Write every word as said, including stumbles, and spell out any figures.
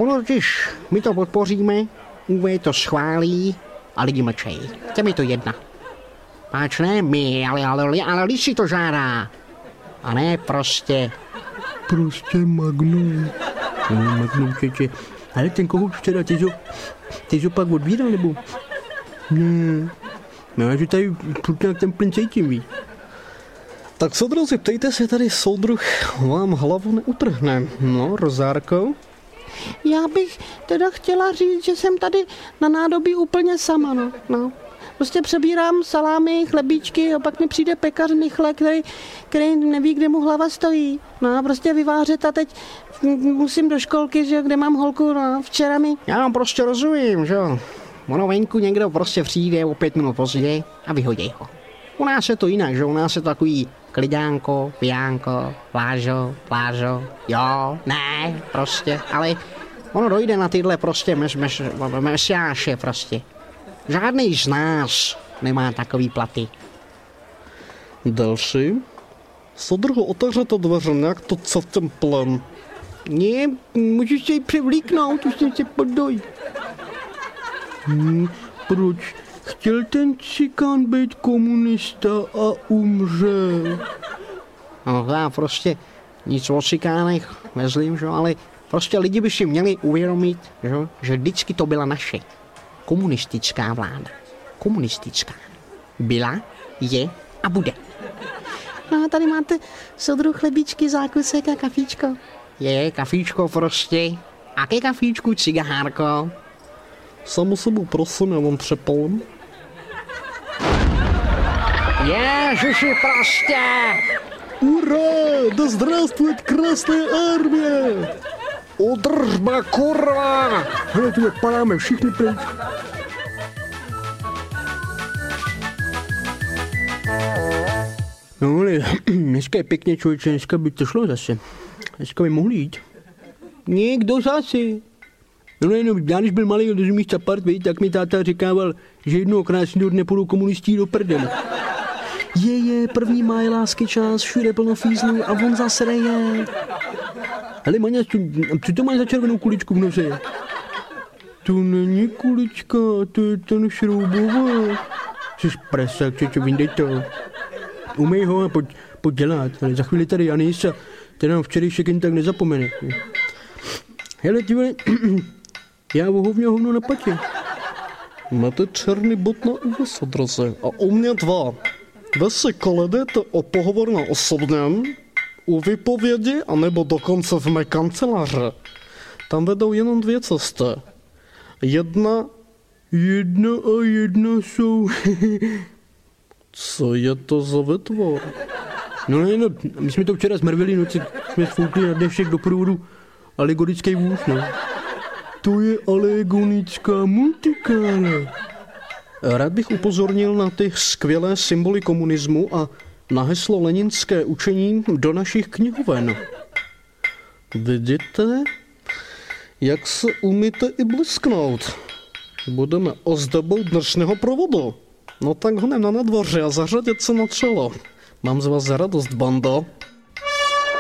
Ono totiž, my to podpoříme, U V to schválí a lidi mlčejí. Těm je to jedna. Páč ne my, ale, ale, ale lidi si to žádá. A ne prostě. Prostě Magnum. No, Magnum, čeče. Ale ten kohout včera, ty jsi, ty jsi pak odbíral, nebo? Ne. No, že tady furt nějak ten plyn cítím, víš. Tak soudruzi, ptejte se, tady soudruh vám hlavu neutrhne. No, Rozárko? Já bych teda chtěla říct, že jsem tady na nádobí úplně sama, no. no. Prostě přebírám salámy, chlebíčky a pak mi přijde pekař Michle, který, který neví, kde mu hlava stojí. No a prostě vyvářet a teď musím do školky, že kde mám holku, no. Včera mi... Já vám prostě rozumím, že jo. Ono venku někdo prostě přijde o pět minut později a vyhodí ho. U nás je to jinak, že u nás je to takový klidánko, pijánko, plážo, plážo, jo, ne, prostě, ale ono dojde na tyhle prostě mes, mes, mesiáše prostě. Žádný z nás nemá takový platy. Další? Soudruhu, otevřete dveře, nějak to celkem plyn. Ne, můžeš se jí převlíknout, už jsem se podoj. Hmm, proč? Chtěl ten cikán být komunista a umřel. No já prostě nic o cikánech nezlím, že? Ale prostě lidi by si měli uvědomit, že, že vždycky to byla naše komunistická vláda. Komunistická. Byla, je a bude. No a tady máte soudruh chlebíčky, zákusek a kafíčko. Je, kafíčko prostě. A ke kafíčku cigárko. Samu sebou prosím, já vám přepalím. Ježiši prostě! Ura, da zdravstvujet krásné armie! Udržba, kurva! Hele, tu padáme všichni pryč. No ale dneska je pěkně, člověče, dneska by to šlo zase. Dneska by mohli jít. Někdo zase. No jenom, já když byl malý, rozumíš Capart, víš, tak mi táta říkával, že jednoho krásného dne půjdou komunistí do prdele. Je, je, první máj lásky čas, všude plno fízlů a on zase je. Hele, Maňa, co to máš za červenou kuličku v nose? To není kulička, to je ten šroubová. Jsi prsak, čeče, vyndej to. Umej ho a pojď, pojď dělat, ale za chvíli tady Janis a ten nám včerejšek jen tak nezapomene. Hele, ty vole, já vohovně hovno na patě. Máte černý bod na U V, soudruzi, a u mě dva. Vy si koledete o pohovor na osobním, u vypovědi, anebo dokonce v mé kanceláři. Tam vedou jenom dvě cesty. Jedna, jedna a jedna jsou... Co je to za vytvor? No ne, no, my jsme to včera zmrvili, no, jsme sfoukli na dnešek do průvodu alegorický vůz, no. To je alegonická multikála. Rád bych upozornil na ty skvělé symboly komunismu a na heslo leninské učení do našich knihoven. Vidíte, jak se umíte i blesknout. Budeme ozdobou dnešního provodu. No tak honem na nadvoře a zařadit se na čelo. Mám z vás radost, bando.